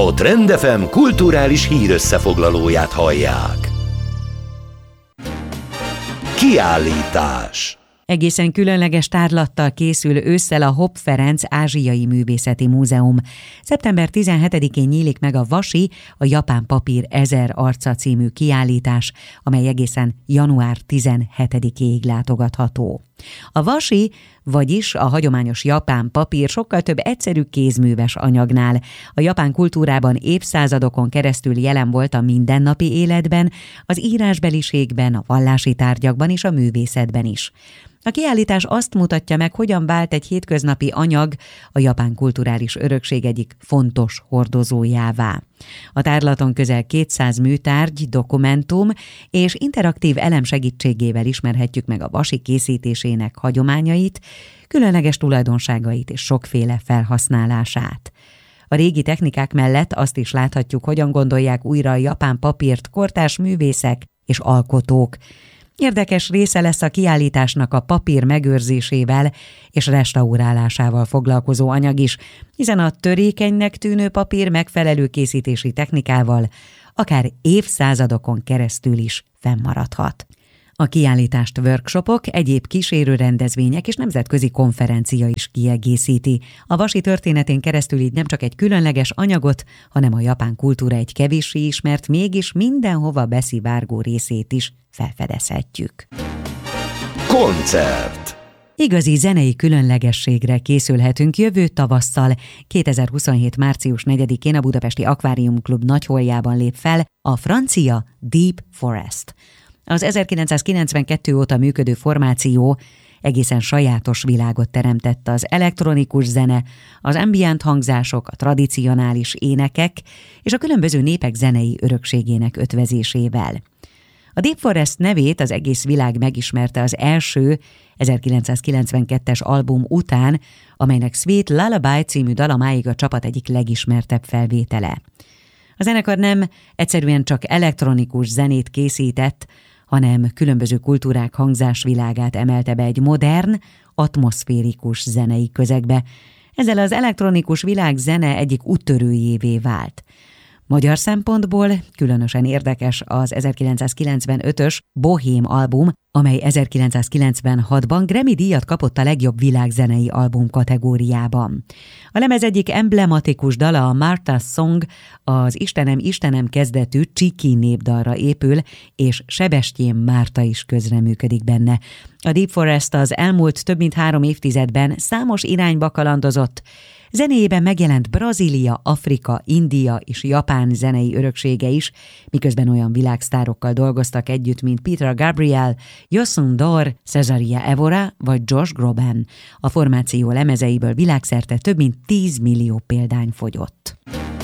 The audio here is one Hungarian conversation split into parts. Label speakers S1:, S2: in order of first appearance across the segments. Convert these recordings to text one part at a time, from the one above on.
S1: A Trend FM kulturális hírösszefoglalóját hallják. Kiállítás.
S2: Egészen különleges tárlattal készül ősszel a Hopp Ferenc Ázsiai Művészeti Múzeum. Szeptember 17-én nyílik meg a Vasi, a Japán papír 1000 arca című kiállítás, amely egészen január 17-ig látogatható. A Vasi, vagyis a hagyományos japán papír sokkal több egyszerű kézműves anyagnál. A japán kultúrában évszázadokon keresztül jelen volt a mindennapi életben, az írásbeliségben, a vallási tárgyakban és a művészetben is. A kiállítás azt mutatja meg, hogyan vált egy hétköznapi anyag a japán kulturális örökség egyik fontos hordozójává. A tárlaton közel 200 műtárgy, dokumentum és interaktív elem segítségével ismerhetjük meg a vasi készítésének hagyományait, különleges tulajdonságait és sokféle felhasználását. A régi technikák mellett azt is láthatjuk, hogyan gondolják újra a japán papírt kortárs művészek és alkotók. Érdekes része lesz a kiállításnak a papír megőrzésével és restaurálásával foglalkozó anyag is, hiszen a törékenynek tűnő papír megfelelő készítési technikával akár évszázadokon keresztül is fennmaradhat. A kiállítást workshopok, egyéb kísérő rendezvények és nemzetközi konferencia is kiegészíti. A vasi történetén keresztül így nem csak egy különleges anyagot, hanem a japán kultúra egy kevéssé ismert, mégis mindenhova beszivárgó részét is felfedezhetjük.
S1: Koncert.
S2: Igazi zenei különlegességre készülhetünk jövő tavasszal. 2027. március 4-én a Budapesti Akvárium Klub nagyholjában lép fel a francia Deep Forest. Az 1992 óta működő formáció egészen sajátos világot teremtett az elektronikus zene, az ambient hangzások, a tradicionális énekek és a különböző népek zenei örökségének ötvözésével. A Deep Forest nevét az egész világ megismerte az első 1992-es album után, amelynek Sweet Lullaby című dala máig a csapat egyik legismertebb felvétele. A zenekar nem egyszerűen csak elektronikus zenét készített, hanem különböző kultúrák hangzásvilágát emelte be egy modern, atmoszférikus zenei közegbe. Ezzel az elektronikus világ zene egyik úttörőjévé vált. Magyar szempontból különösen érdekes az 1995-ös Bohém album, amely 1996-ban Grammy-díjat kapott a legjobb világzenei album kategóriában. A lemez egyik emblematikus dala, a Martha's Song, az Istenem, Istenem kezdetű csíki népdalra épül, és Sebestyén Márta is közreműködik benne. A Deep Forest az elmúlt több mint 3 évtizedben számos irányba kalandozott. Zenéjében megjelent Brazília, Afrika, India és Japán zenei öröksége is, miközben olyan világsztárokkal dolgoztak együtt, mint Peter Gabriel, Youssou N'Dour, Cesaria Evora vagy Josh Groban. A formáció lemezeiből világszerte több mint 10 millió példány fogyott.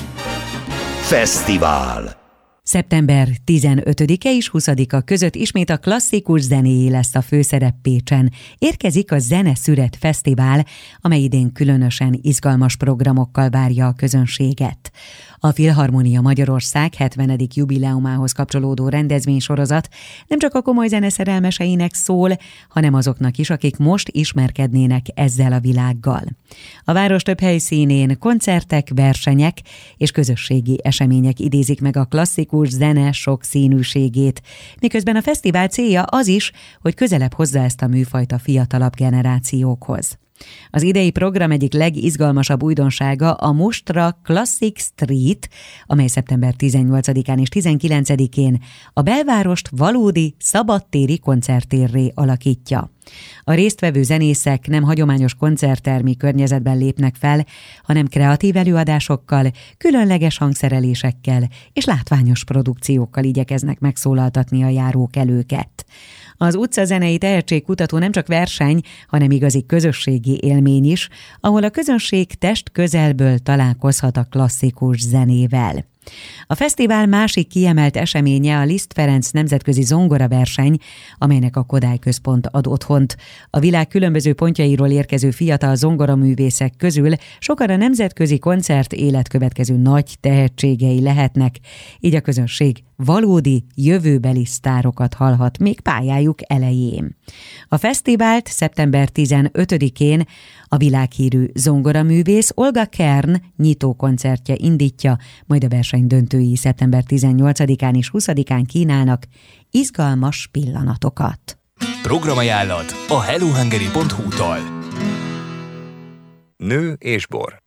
S1: Fesztivál.
S2: Szeptember 15-e és 20-a között ismét a klasszikus zenéjé lesz a főszerep Pécsen. Érkezik a Zeneszüret Fesztivál, amely idén különösen izgalmas programokkal várja a közönséget. A Filharmonia Magyarország 70. jubileumához kapcsolódó rendezvénysorozat nem csak a komoly zene szerelmeseinek szól, hanem azoknak is, akik most ismerkednének ezzel a világgal. A város több helyszínén koncertek, versenyek és közösségi események idézik meg a klasszikus zene sokszínűségét, miközben a fesztivál célja az is, hogy közelebb hozza ezt a műfajt a fiatalabb generációkhoz. Az idei program egyik legizgalmasabb újdonsága a Mustra Classic Street, amely szeptember 18-án és 19-én a belvárost valódi szabadtéri koncerttérré alakítja. A résztvevő zenészek nem hagyományos koncerttermi környezetben lépnek fel, hanem kreatív előadásokkal, különleges hangszerelésekkel és látványos produkciókkal igyekeznek megszólaltatni a járókelőket. Az utcazenei tehetségkutató nem csak verseny, hanem igazi közösségi élmény is, ahol a közönség test közelből találkozhat a klasszikus zenével. A fesztivál másik kiemelt eseménye a Liszt Ferenc nemzetközi zongoraverseny, amelynek a Kodály Központ ad otthont. A világ különböző pontjairól érkező fiatal zongoraművészek közül sokan a nemzetközi koncert életkövetkező nagy tehetségei lehetnek, így a közönség valódi jövőbeli sztárokat hallhat még pályájuk elején. A fesztivált szeptember 15-én a világhírű zongoraművész Olga Kern nyitókoncertje indítja, majd a verseny döntői szeptember 18-án és 20-án kínálnak izgalmas pillanatokat.
S3: Programajánlat a hellohungary.hu-tól.
S4: Nő és bor.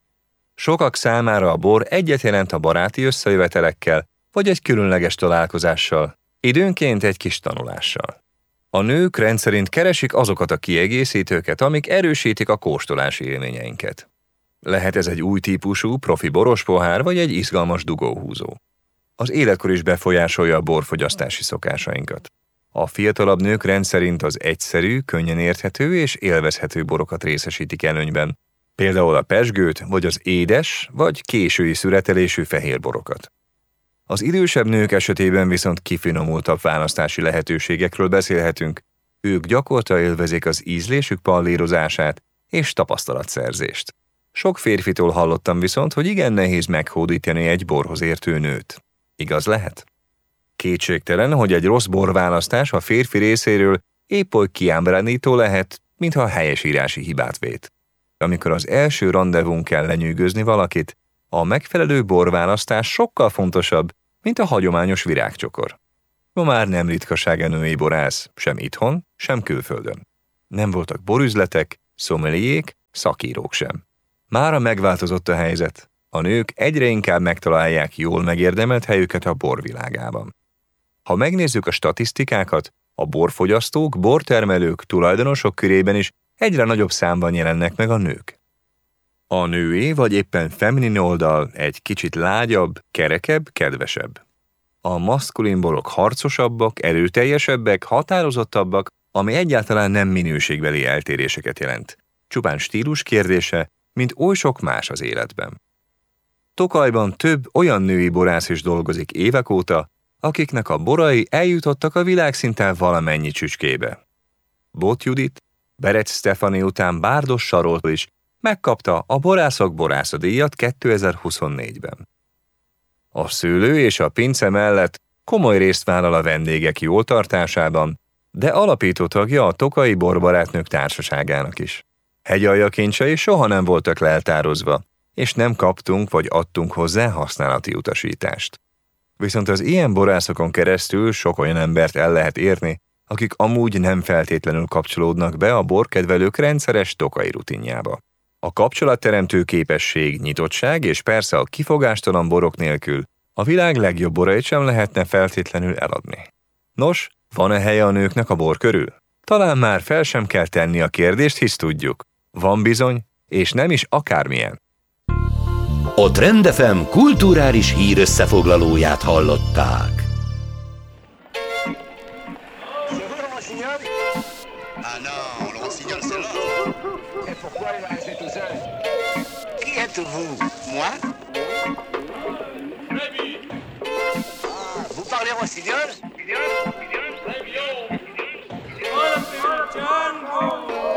S4: Sokak számára a bor egyet jelent a baráti összejövetelekkel, vagy egy különleges találkozással, időnként egy kis tanulással. A nők rendszerint keresik azokat a kiegészítőket, amik erősítik a kóstolási élményeinket. Lehet ez egy új típusú, profi boros pohár, vagy egy izgalmas dugóhúzó. Az életkor is befolyásolja a borfogyasztási szokásainkat. A fiatalabb nők rendszerint az egyszerű, könnyen érthető és élvezhető borokat részesítik előnyben, például a pezsgőt, vagy az édes, vagy késői szüretelésű fehér borokat. Az idősebb nők esetében viszont kifinomultabb választási lehetőségekről beszélhetünk, ők gyakorta élvezik az ízlésük pallírozását és tapasztalatszerzést. Sok férfitől hallottam viszont, hogy igen nehéz meghódítani egy borhoz értő nőt. Igaz lehet? Kétségtelen, hogy egy rossz borválasztás a férfi részéről épp oly kiábrándító lehet, mintha helyesírási hibát vét. Amikor az első randevún kell lenyűgözni valakit, a megfelelő borválasztás sokkal fontosabb, mint a hagyományos virágcsokor. Ma már nem ritkaság a női borász, sem itthon, sem külföldön. Nem voltak borüzletek, szomeliék, szakírók sem. Mára megváltozott a helyzet. A nők egyre inkább megtalálják jól megérdemelt helyüket a borvilágában. Ha megnézzük a statisztikákat, a borfogyasztók, bortermelők, tulajdonosok körében is egyre nagyobb számban jelennek meg a nők. A női vagy éppen feminin oldal egy kicsit lágyabb, kerekebb, kedvesebb. A maszkulin borok harcosabbak, erőteljesebbek, határozottabbak, ami egyáltalán nem minőségbeli eltéréseket jelent. Csupán stílus kérdése, mint oly sok más az életben. Tokajban több olyan női borász is dolgozik évek óta, akiknek a borai eljutottak a világszinten valamennyi csücskébe. Bot Judit, Berec Stefani után Bárdos Saroltól is megkapta a Borászok Borászadíjat 2024-ben. A szőlő és a pince mellett komoly részt vállal a vendégek jól tartásában, de alapító tagja a Tokaji Borbarátnők Társaságának is. Hegyaljakincsai soha nem voltak leltározva, és nem kaptunk vagy adtunk hozzá használati utasítást. Viszont az ilyen borászokon keresztül sok olyan embert el lehet érni, akik amúgy nem feltétlenül kapcsolódnak be a borkedvelők rendszeres tokai rutinjába. A kapcsolatteremtő képesség, nyitottság és persze a kifogástalan borok nélkül a világ legjobb borait sem lehetne feltétlenül eladni. Nos, van-e helye a nőknek a bor körül? Talán már fel sem kell tenni a kérdést, hisz tudjuk. Van bizony, és nem is akármilyen.
S1: A Trend FM kulturális hírösszefoglalóját hallották.
S5: Ah non, le rossignol c'est là. Et pourquoi il va rester tout seul? Qui êtes-vous? Moi? Ah, vous parlez rossignol?